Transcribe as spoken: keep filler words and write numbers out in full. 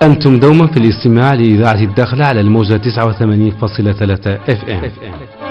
أنتم دوما في الاستماع لإذاعة الداخل على الموجة تسعة وثمانين فاصلة ثلاثة اف ام.